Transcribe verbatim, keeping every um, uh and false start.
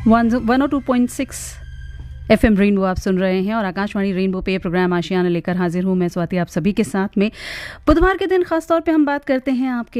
One one O two point six F M rainbow आप सुन रहे हैं और आकाशवाणी रेनबो पे प्रोग्राम आशियाना लेकर हाजिर हूँ मैं स्वाति आप सभी के साथ में। बुधवार के दिन खासतौर पे हम बात करते हैं आपके